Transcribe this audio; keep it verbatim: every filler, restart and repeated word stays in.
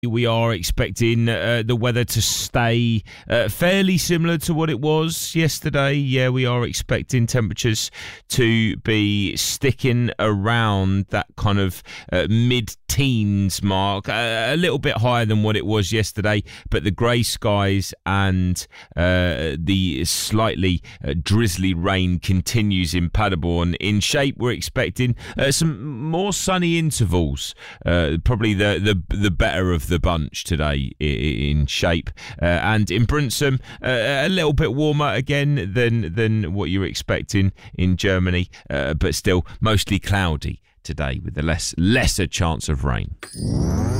We are expecting uh, the weather to stay uh, fairly similar to what it was yesterday. Yeah, we are expecting temperatures to be sticking around that kind of uh, mid-teens mark, uh, a little bit higher than what it was yesterday, but the grey skies and uh, the slightly uh, drizzly rain continues in Paderborn. In shape, we're expecting uh, some more sunny intervals, uh, probably the, the, the better of the bunch today in shape, uh, and in Brunssum uh, a little bit warmer again than than what you're expecting in Germany, uh, but still mostly cloudy today with a less lesser chance of rain.